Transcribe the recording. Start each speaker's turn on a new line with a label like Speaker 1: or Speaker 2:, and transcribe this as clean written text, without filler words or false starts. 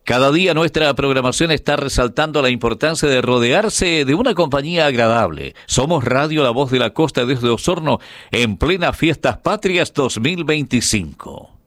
Speaker 1: Cada día nuestra programación está resaltando la importancia de rodearse de una compañía agradable. Somos Radio La Voz de la Costa desde Osorno en plena Fiestas Patrias 2025.